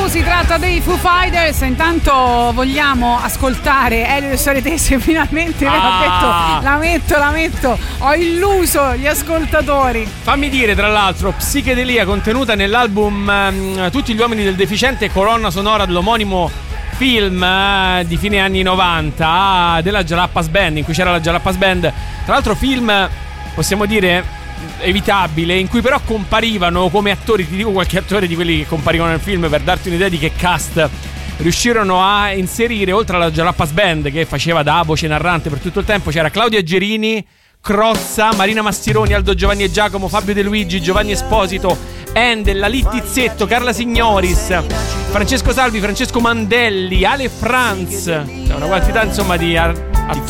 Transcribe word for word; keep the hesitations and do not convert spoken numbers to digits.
Blue, si tratta dei Foo Fighters. Intanto vogliamo ascoltare Elio Le Storie Tese. Finalmente ah. ho detto la metto, la metto. Ho illuso gli ascoltatori. Fammi dire, tra l'altro, psichedelia contenuta nell'album um, Tutti gli uomini del deficiente, colonna sonora dell'omonimo film uh, di fine anni novanta uh, della Jalapas Band, in cui c'era la Jalapas Band. Tra l'altro film, possiamo dire, evitabile, in cui però comparivano come attori, ti dico qualche attore di quelli che comparivano nel film per darti un'idea di che cast riuscirono a inserire. Oltre alla Jalapas Band, che faceva da voce narrante per tutto il tempo, c'era Claudia Gerini, Crozza, Marina Mastironi, Aldo Giovanni e Giacomo, Fabio De Luigi, Giovanni Esposito, Endel, Lalitti Zzetto, Carla Signoris, Francesco Salvi, Francesco Mandelli, Ale Franz, una quantità insomma di ar-